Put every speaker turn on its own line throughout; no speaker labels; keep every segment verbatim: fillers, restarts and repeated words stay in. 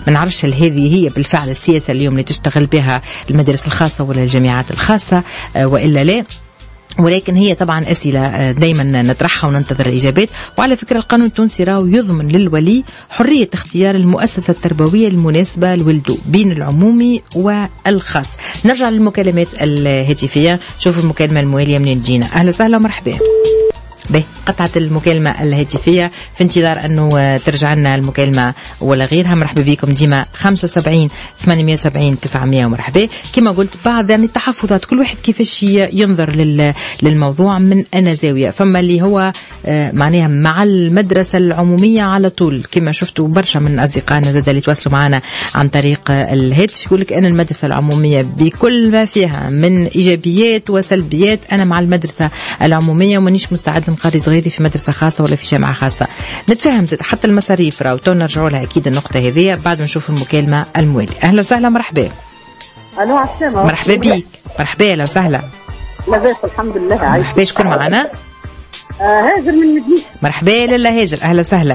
ما نعرفش هل هذه هي بالفعل السياسة اليوم اللي تشتغل بها المدارس الخاصة ولا الجامعات الخاصة وإلا لا، ولكن هي طبعا أسئلة دايما نطرحها وننتظر الإجابات. وعلى فكرة القانون التونسي راهو يضمن للولي حرية اختيار المؤسسة التربوية المناسبة لولده بين العمومي والخاص. نرجع للمكالمات الهاتفية، شوفوا المكالمة الموالية منين تجينا. أهلا وسهلا ومرحبا. به قطعت المكالمة الهاتفية، في انتظار أنه ترجع لنا المكالمة ولا غيرها. مرحبا بكم ديما خمسة وسبعين ثمانمائة وسبعين تسعمائة ومرحبا. كما قلت بعض يعني التحفظات، كل واحد كيفاش ينظر للموضوع من أنا زاوية. فما اللي هو معناها مع المدرسة العمومية على طول، كما شفتوا برشا من أصدقائنا زاد اللي تواصلوا معنا عن طريق الهاتف يقول لك أنا المدرسة العمومية بكل ما فيها من إيجابيات وسلبيات، أنا مع المدرسة العمومية ومانيش مستعد نقري صغيري في مدرسة خاصة ولا في جامعة خاصة. نتفهم زاد حتى المصاريف راهو تو نرجعوا لها أكيد النقطة هذه بعد ما نشوف المكالمة الموالية. أهلا وسهلا مرحبا.
ألو عسلامة.
مرحبا بيك. مرحبا. أهلا وسهلا.
لاباس الحمد لله.
مرحبا. شكون معنا؟
آه هاجر من مدينة.
مرحبا لالا هاجر. أهلا وسهلا.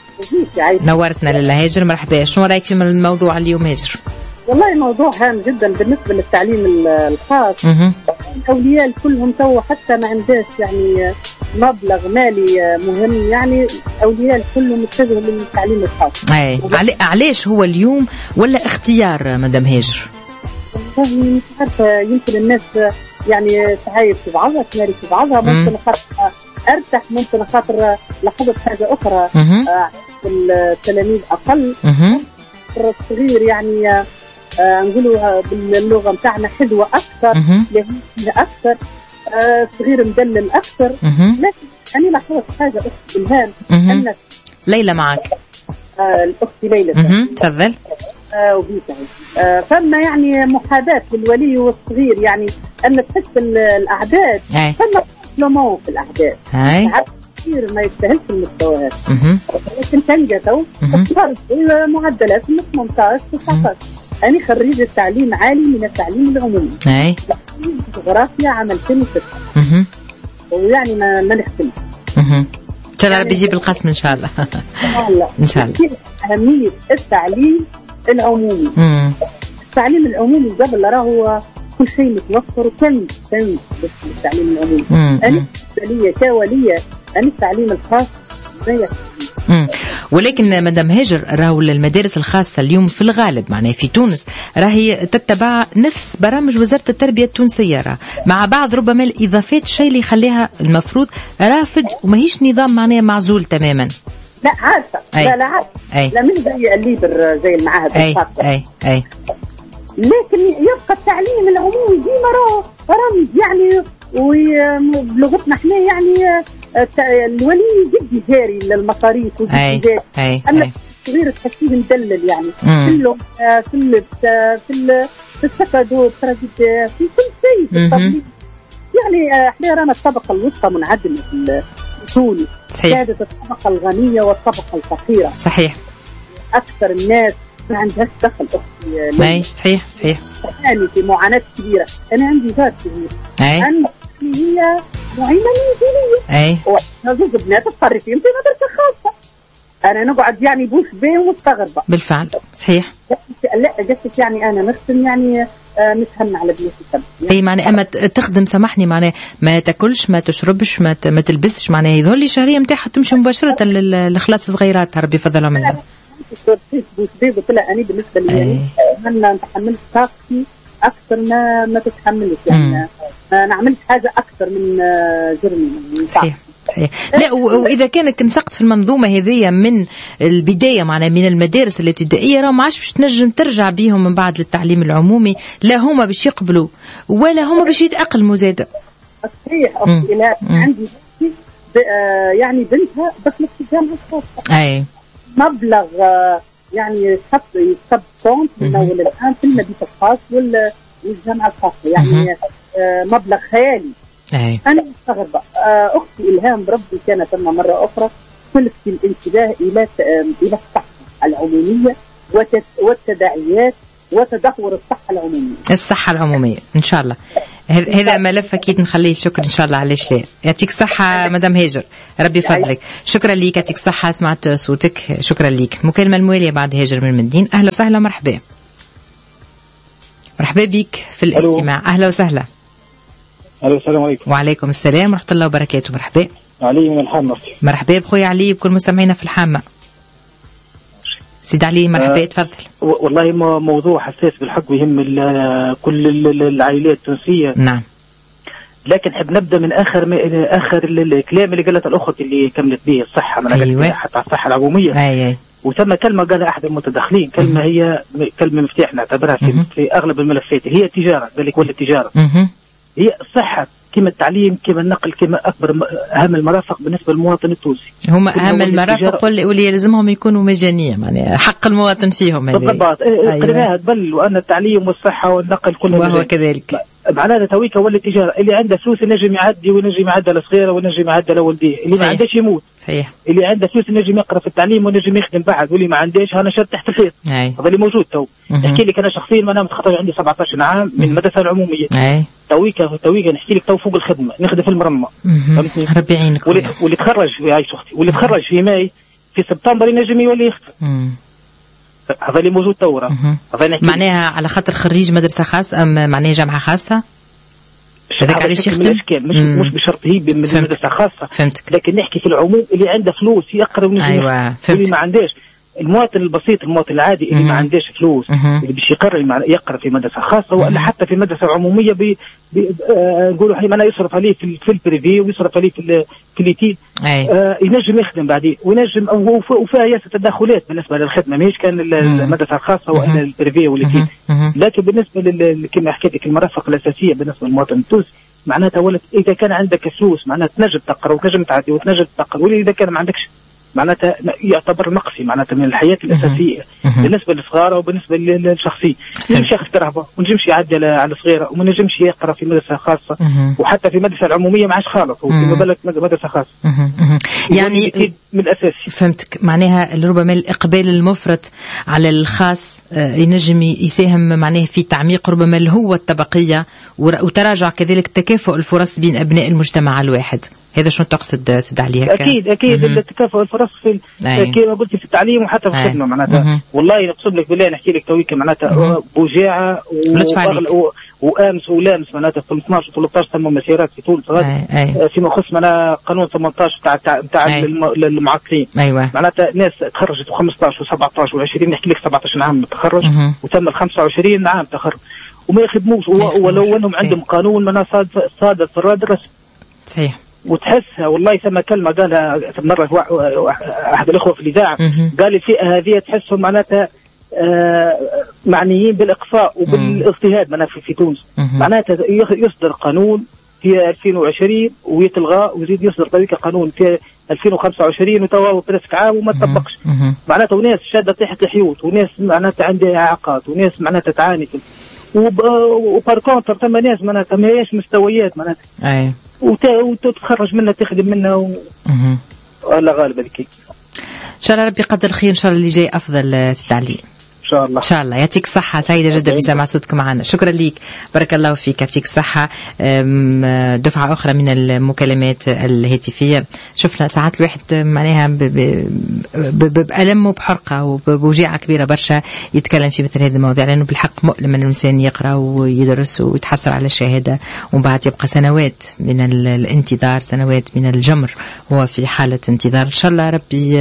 نورتنا لالا هاجر. مرحبا. شنو رأيك في الموضوع اليوم هاجر؟
والله موضوع هام جدا بالنسبة للتعليم الخاص. الأولياء كلهم تو حتى ما عندهاش يعني مبلغ مالي مهم، يعني أولياء كلهم يتجهوا للتعليم الخاص.
أي علاش هو اليوم ولا اختيار مدام هاجر؟
والله مش عارفة، يمكن الناس يعني تعايش في بعضها تمارس في بعضها، ممكن خاطر أرتاح، ممكن خاطر لاحظت حاجة أخرى آه التلاميذ أقل، الصغير يعني آه نقولوا باللغة متاعنا حلوة أكثر، لهيه أكثر، آه صغير مدلل أكثر. لكن أنا لاحظت حاجة أخت إلهام. أن
ليلى معك.
آه الأخت ليلى.
تفضل.
آه وبيتها آه فما يعني محاذاة للولي والصغير، يعني أن تحس الأعداد فما لمو في الأعداد كثير ما يستاهلش المستويات، لكن تلقى تو تختار معدلات مش ممتاز تسعطاش. أنا خريجة تعليم عالي من التعليم العمومي،
أي
جغرافيا عام ألفين وستة، ويعني ما ما نختلف.
إن شاء الله ربي يجيب القسم إن شاء الله. إن شاء الله.
أهمية التعليم العمومي. مم. التعليم العمومي قبل راهو كل شيء متوفر وكم كم التعليم العمومي. مم. أنا لي كولية أنا التعليم الخاص ما يكفي.
ولكن مدام هاجر راهو المدارس الخاصة اليوم في الغالب معناه في تونس راهي تتبع نفس برامج وزارة التربية التونسية، راه مع بعض ربما الإضافات الشيء اللي يخليها المفروض رافد وماهيش نظام معناه معزول تماما.
لا عارفة. أي. لا لا عارفة.
أي.
لا من زي الليبر زي المعاهد
الخاصة. أي أي.
لكن يبقى التعليم العمومي ديما راه رمز يعني، وبلغتنا احنا يعني الولي جدي جاري للمصاريف وجدي جاري. أما الصغير تحسيه مدلل يعني في اللغة في اللبس في في السكادو في كل شيء في التطبيق. يعني احنا رانا الطبقة الوسطى منعدمة في تونس.
صحيح.
كانت الطبقة الغنية والطبقة الفقيرة.
صحيح.
أكثر الناس ما عندهاش دخل أختي.
أي صحيح صحيح.
أنا في معاناة كبيرة، أنا عندي جار كبير.
أي.
أنا هي معينة نيجيرية.
أي.
وزوج بنات تصرفين في مدرسة خاصة. أنا نقعد يعني بوش بيه ومستغربة.
بالفعل صحيح.
لا قلت يعني أنا نخدم يعني آه مش هم على بيوتي يعني.
اي معنى اما تخدم سامحني معناه ما تاكلش ما تشربش ما, ما تلبسش معناه يظهر لي الشهريه نتاعها تمشي مباشره لخلاص صغيرات ربي فضلها منها.
قلت لها أنا بالنسبة لي يعني أنا تحملت طاقتي أكثر ما ما تتحملش يعني أنا عملت حاجة أكثر من جرمي.
صحيح صحيح. لا وإذا كانت نسقط في المنظومة هذه من البداية معنا من المدارس الابتدائية راه ما عادش باش تنجم ترجع بيهم من بعد للتعليم العمومي، لا هما باش يقبلوا ولا هما باش يتأقلموا زادة.
صحيح أختي. لا عندي يعني بنتها دخلت في الجامعة الخاصة.
أي
مبلغ يعني يتحط يتصب كونت من أول الآن في المدرسة الخاص والجامعة الخاصة يعني مبلغ خيالي.
أي.
أنا مستغربة. أختي إلهام بربي كانت لنا مرة أخرى تلفت الانتباه إلى إلى الصحة العمومية والتداعيات وتدهور الصحة العمومية.
الصحة العمومية إن شاء الله. هذا ملف اكيد نخليه الشكر ان شاء الله. علاش لا. يعطيك الصحه مدام هاجر، ربي يفضلك. شكرا ليك، يعطيك الصحه، سمعت صوتك، شكرا ليك. المكالمه المواليه بعد هاجر من المدين. اهلا وسهلا، مرحبا مرحبا بك في الاستماع. اهلا وسهلا.
الو السلام عليكم.
وعليكم السلام ورحمه الله وبركاته. مرحبا.
علي من الحامة.
مرحبا بخويا علي، بكل مستمعينا في الحامة. سيد علي مرحبا. أه تفضل.
والله موضوع حساس بالحق ويهم كل العائلات التونسية.
نعم.
لكن حب نبدا من اخر اخر الكلام اللي قالت الاخت اللي كملت به الصحه، من
أيوة.
حتى على الصحه العموميه.
أي أي.
وثم كلمه قالها احد المتدخلين، كلمه مم. هي كلمه مفتاح نعتبرها في, في اغلب الملفات، هي التجاره، ذلك ولا التجاره. مم. هي الصحه كما التعليم كما النقل كما اكبر اهم المرافق بالنسبه للمواطن التونسي.
هم اهم المرافق واللي يلزمهم يكونوا مجانيه، يعني حق المواطن فيهم.
بالضبط. قريناها قبل، وان التعليم والصحه والنقل كلها
وهو كذلك.
معناتها تويكا ولا التجاره، اللي عنده فلوس ينجم يعدي وينجم يعدي لصغيره وينجم يعدي لولديه، اللي ما عندهش يموت.
صحيح.
اللي عنده فلوس ينجم يقرا في التعليم وينجم يخدم بعد، واللي ما عندهش انا شاد تحت الحيط. هذا اللي موجود تو. نحكي لك انا شخصيا، انا متخرج عندي سبعطاش عام من المدرسه العموميه.
أي.
تويكا تويكا نحكي لك تو فوق الخدمه، نخدم في المرمى.
فهمتني؟ ربي يعينك.
واللي, واللي تخرج في عايش اختي، واللي تخرج في ماي في سبتمبر ينجم يولي يخدم. هذا اللي موجود تو.
معناها على خاطر خريج مدرسه خاصه ام معناها جامعه خاصه؟ هذاك علاش يخدم؟
مش مش بشرط هي بمدرسه خاصه.
فهمتك.
لكن نحكي في العموم، اللي عنده فلوس يقرا ونجم.
ايوه
اللي ما عندهش، المواطن البسيط المواطن العادي اللي ما عندهش فلوس، اللي باش يقرر يقرا في مدرسه خاصه ولا حتى في مدرسه عموميه، بي آه نقولوا احنا ما يصرف عليه في, في البريفي ويصرف عليه في في اليتيم. آه ينجم يخدم بعدين وينجم، وفيها ياسر تدخلات بالنسبه للخدمه، ماهيش كان المدرسه الخاصه ولا البريفي واليتيم. لكن بالنسبه كما حكيت لك المرافق الاساسيه بالنسبه للمواطن التونسي، معناتها ولد اذا كان عندك فلوس معناتها تنجم تقرا وتنجم تعدي وتنجم تقرا، ولا اذا كان ما عندكش معناتها يعتبر نقصي معناتها من الحياه الاساسيه بالنسبه للصغار وبالنسبه للشخصيه. نجمش ياخذ رهبه ونجمش يعدي على صغيره وما نجمش يقرا في مدرسه خاصه، وحتى في المدرسه العموميه معاش خالص، وفي بالك مدرسه خاصه. يعني من الاساسي.
فهمتك. معناها ربما الاقبال المفرط على الخاص ينجم يساهم معناها في تعميق ربما الهوه الطبقيه وتراجع كذلك تكافؤ الفرص بين ابناء المجتمع الواحد. هذا شنو تقصد سيد علي؟
اكيد اكيد التكافؤ الفرص في كما قلت في التعليم وحتى في الخدمه. معناتها والله نقسم لك بالله نحكي لك تويك معناتها بوجاعه وامس ولامس معناتها في اثناش وثلاثطاش ثم مسيرات في تونس فيما يخص معناتها قانون ثمانطاش تاع تاع المعطلين.
أيوة.
معناتها ناس تخرجت خمسطاش وسبعطاش وعشرين، نحكي لك سبعطاش عام تخرج وتم خمسة وعشرين عام تخرج وما يخدموش، ولو انهم عندهم قانون معناتها صادر في الراد الرسمي.
صحيح.
وتحسها والله ثم كلمه قالها مره احد الاخوه في الاذاعه، قال الفئه هذه تحسهم معناتها آه معنيين بالاقصاء وبالاضطهاد معناتها في تونس. معناتها يصدر قانون في ألفين وعشرين ويتلغى ويزيد يصدر طريقه قانون في ألفين وخمسة وعشرين وتوا ثلاث عام وما تطبقش. معناتها وناس شاده تحت الحيوط، وناس معناتها عندها اعاقات، وناس معناتها تعاني، وبار كونتر ثم ناس معناتها ما هيش مستويات معناتها.
اي.
وتتخرج منها تخدم منها و... الله غالب عليك.
ان شاء الله ربي يقدر خير، ان شاء الله اللي جاي افضل سيد علي.
ان شاء الله.
ان شاء الله. يعطيك الصحه، سعيده جدا بسماع صوتك معنا. شكرا ليك، بارك الله فيك، يعطيك الصحه. دفعه اخرى من المكالمات الهاتفيه. شفنا ساعات الواحد معناها بألم وبحرقه وبوجيعه كبيره برشا يتكلم في مثل هذه المواضيع، لانه بالحق مؤلم ان الانسان يقرا ويدرس ويتحصل على الشهاده ومن بعد يبقى سنوات من الانتظار، سنوات من الجمر هو في حاله انتظار. ان شاء الله ربي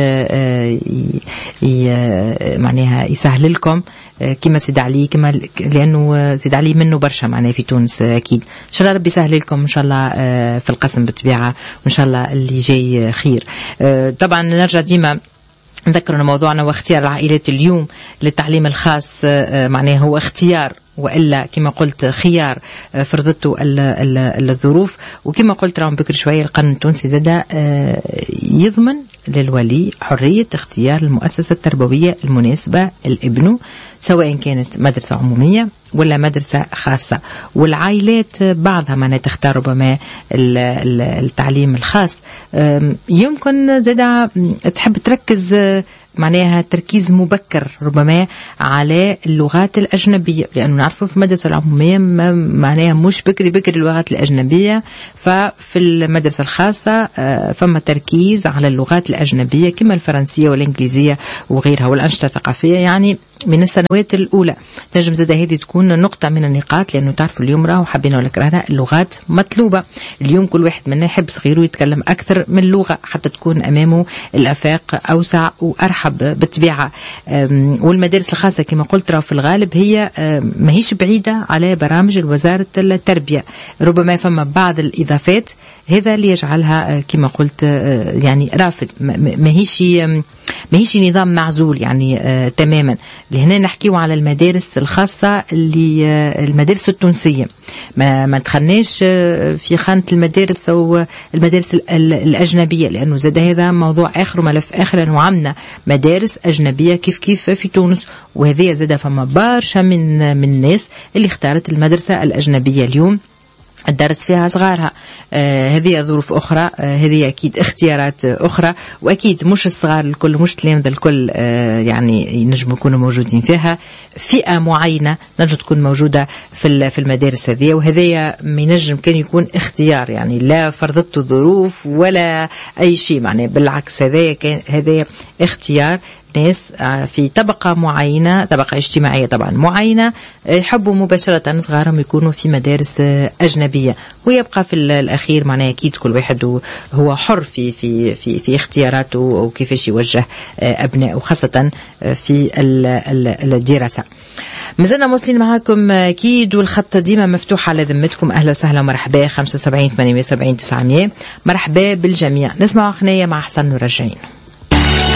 معناها يسهل لكم كما سيد علي، كما لانه سيد علي منه برشا معناه في تونس اكيد. ان شاء الله ربي يسهل لكم ان شاء الله في القسم بالطبيعه، وان شاء الله اللي جاي خير. طبعا نرجع ديما نذكر ان موضوعنا هو اختيار العائلات اليوم للتعليم الخاص، معناه هو اختيار وإلا كما قلت خيار فرضته الظروف. وكما قلت راهم بكر شوية القانون التونسي زاد يضمن للولي حرية اختيار المؤسسة التربوية المناسبة لابنه، سواء كانت مدرسة عمومية ولا مدرسة خاصة. والعائلات بعضها ما تختار ربما التعليم الخاص. يمكن زادة تحب تركز معناها تركيز مبكر ربما على اللغات الأجنبية، لأنه نعرفوا في المدرسة العمومية معناها مش بكري بكري اللغات الأجنبية. ففي المدرسة الخاصة فما تركيز على اللغات الأجنبية كما الفرنسية والإنجليزية وغيرها والأنشطة الثقافية يعني من السنوات الأولى. تنجم زادة هذه تكون نقطة من النقاط، لأنه تعرفوا اليوم راهو حابين ولا كرهنا اللغات مطلوبة. اليوم كل واحد منا يحب صغيره يتكلم أكثر من لغة حتى تكون أمامه الآفاق أوسع وأرحب بالطبيعة. والمدارس الخاصة كما قلت راهو في الغالب هي ما هيش بعيدة على برامج وزارة التربية، ربما فما بعض الإضافات هذا اللي يجعلها كما قلت يعني رافد، ما هيش ما هيش نظام معزول يعني آه تماما. لهنا نحكيو على المدارس الخاصة اللي آه المدارس التونسية، ما ما دخلناش آه في خانة المدارس أو المدارس الأجنبية، لأنه زاد هذا موضوع آخر وملف آخر، لأنه عمنا مدارس أجنبية كيف كيف في تونس، وهذه زاد فما برشا من من الناس اللي اختارت المدرسة الأجنبية اليوم الدرس فيها صغارها. آه هذه ظروف أخرى، آه هذه أكيد اختيارات أخرى، وأكيد مش الصغار الكل مش التلاميذ الكل آه يعني ينجموا يكونوا موجودين فيها. فئة معينة نجم تكون موجودة في في المدارس هذه، وهذه ما ينجم كان يكون اختيار يعني لا فرضته الظروف ولا أي شيء، معناه بالعكس هذا كان هذا اختيار ناس في طبقة معينة، طبقة اجتماعية طبعا معينة، يحبوا مباشرة صغارهم يكونوا في مدارس أجنبية. ويبقى في الأخير معناه أكيد كل واحد هو حر في في في في اختياراته وكيفاش يوجه أبنائه خاصة في الدراسة. مازلنا موصلين معاكم أكيد، والخط ديما مفتوح على ذمتكم. أهلا وسهلا ومرحبا. خمسة وسبعين ثمانية وسبعين تسعمية، مرحبا بالجميع. نسمع أغنية مع حسن وراجعين.